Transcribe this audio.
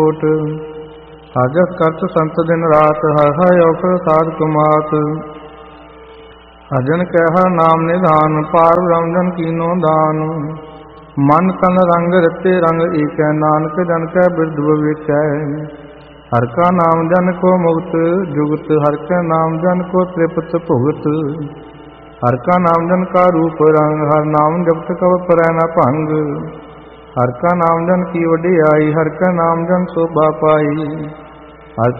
ਕੋਟ। ਹਰ ਜਸ ਕਰਤ ਸੰਤ ਦਿਨ ਰਾਤ, ਹਰ ਹਰ ਔਖਦ ਸਾਧ ਕਮਾਤ। ਹਰ ਜਨ ਕੈ ਹਰ ਨਾਮ ਨਿਧਾਨ, ਪਾਰ ਬ੍ਰਹਮ ਜਨ ਕੀਨੋ ਦਾਨ। ਮਨ ਤਨ ਰੰਗ ਰਤੇ ਰੰਗ ਏਕੈ, ਨਾਨਕ ਜਨ ਕੈ ਬਿਰਧ ਵਿਵੇਚੈ। ਹਰ ਕਾ ਨਾਮ ਜਨ ਕੋ ਮੁਕਤ ਜੁਗਤ, ਹਰ ਕੈ ਨਾਮ ਜਨ ਕੋ ਤ੍ਰਿਪਤ ਭੁਗਤ। ਹਰ ਕਾ ਨਾਮ ਜਨ ਕਾ ਰੂਪ ਰੰਗ, ਹਰ ਨਾਮ ਜਪਤ ਕਬ ਪਰੈ ਨ ਭੰਗ। ਹਰ ਕਾ ਨਾਮ ਜਨ ਕੀ ਵਡਿਆਈ, ਹਰ ਕਾ ਨਾਮ ਜਨ ਸੋਭਾ ਪਾਈ।